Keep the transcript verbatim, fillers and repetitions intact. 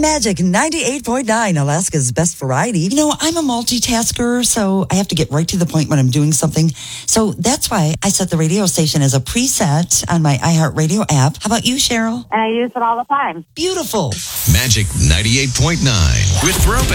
Magic ninety-eight point nine, Alaska's best variety. You know, I'm a multitasker, so I have to get right to the point when I'm doing something. So that's why I set the radio station as a preset on my iHeartRadio app. How about you, Cheryl? And I use it all the time. Beautiful. Magic ninety-eight point nine with Throwback.